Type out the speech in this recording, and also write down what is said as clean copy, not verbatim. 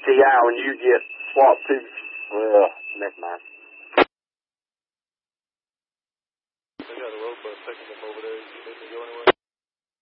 GTI when you get swapped to, well, never mind. They got a road bus taking them over there. You need to go anywhere?